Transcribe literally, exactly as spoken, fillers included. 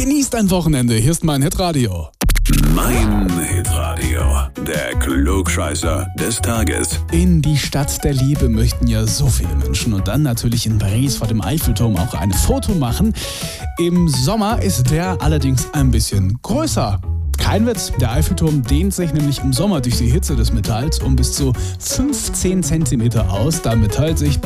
Genießt ein Wochenende. Hier ist mein Hitradio. Mein Hitradio, der Klugscheißer des Tages. In die Stadt der Liebe möchten ja so viele Menschen und dann natürlich in Paris vor dem Eiffelturm auch ein Foto machen. Im Sommer ist der allerdings ein bisschen größer. Kein Witz, der Eiffelturm dehnt sich nämlich im Sommer durch die Hitze des Metalls um bis zu fünfzehn Zentimeter aus. Damit teilt sich bei